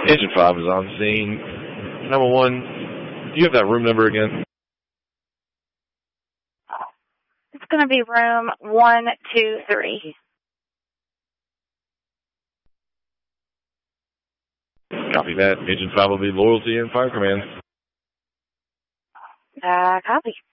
Engine 5 is on scene. Number 1, do you have that room number again? It's going to be room 123. Copy that. Engine 5 will be Loyalty and Fire Command. Copy.